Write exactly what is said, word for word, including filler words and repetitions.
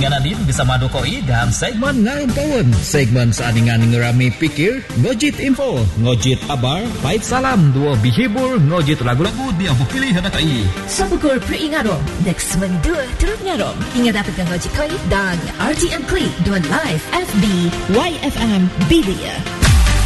dengan Nadine bersama Dokoi dalam segmen Ngarang Kawan. Segmen seaningan ngerami pikir, ngojit info, ngojit abar, pait salam, dua bihibur, ngojit lagu-lagu dia pilih hendak ai. Sabukur peringarom, next mendua turut ngarom. Ingat dapatkan ngojit koi dan R T M Click dua live F B Y F M Bilia.